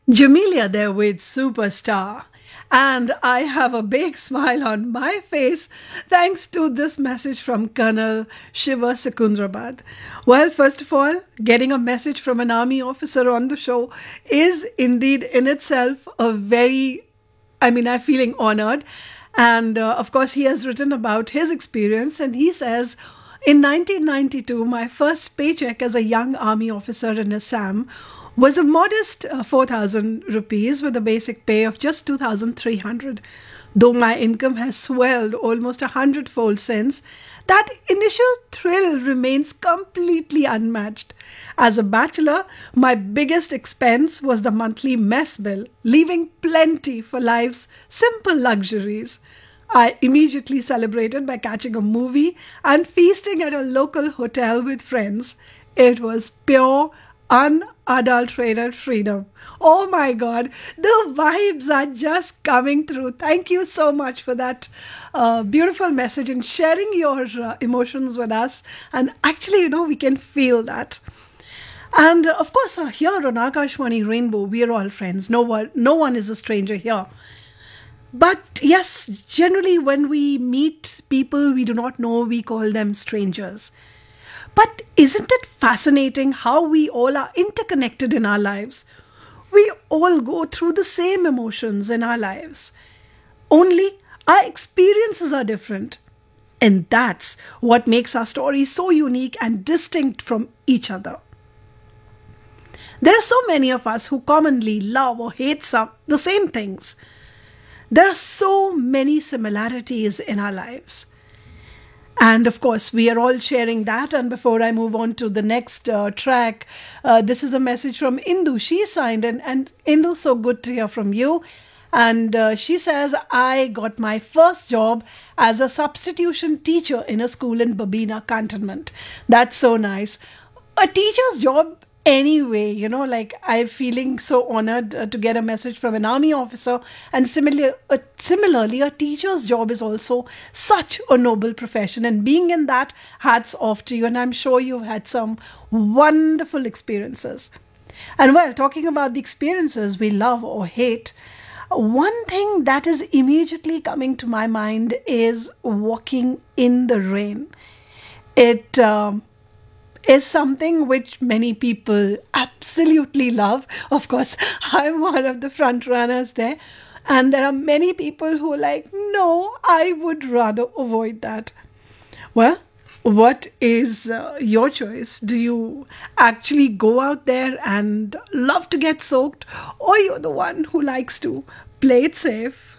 Jamelia there with Superstar. And I have a big smile on my face thanks to this message from Colonel Shiva Sekundrabad. Well, first of all, getting a message from an army officer on the show is indeed in itself a I'm feeling honored. And of course, he has written about his experience and he says, in 1992, my first paycheck as a young army officer in Assam was a modest 4,000 rupees with a basic pay of just 2,300. Though my income has swelled almost 100-fold since, that initial thrill remains completely unmatched. As a bachelor, my biggest expense was the monthly mess bill, leaving plenty for life's simple luxuries. I immediately celebrated by catching a movie and feasting at a local hotel with friends. It was pure, unadulterated freedom. Oh my God, the vibes are just coming through. Thank you so much for that beautiful message and sharing your emotions with us. And actually, we can feel that. And of course, here on Akashwani Rainbow, we are all friends. No one is a stranger here. But yes, generally when we meet people we do not know, we call them strangers. But isn't it fascinating how we all are interconnected in our lives? We all go through the same emotions in our lives. Only our experiences are different. And that's what makes our stories so unique and distinct from each other. There are so many of us who commonly love or hate the same things. There are so many similarities in our lives. And of course, we are all sharing that. And before I move on to the next track, this is a message from Indu. She signed in. And Indu, so good to hear from you. And she says, I got my first job as a substitution teacher in a school in Babina Cantonment. That's so nice. A teacher's job anyway, I'm feeling so honored to get a message from an army officer. And similarly, a teacher's job is also such a noble profession. And being in that, hats off to you. And I'm sure you've had some wonderful experiences. And well, talking about the experiences we love or hate, one thing that is immediately coming to my mind is walking in the rain. It is something which many people absolutely love. Of course, I'm one of the front runners there. And there are many people who are like, no, I would rather avoid that. Well, what is your choice? Do you actually go out there and love to get soaked? Or you're the one who likes to play it safe?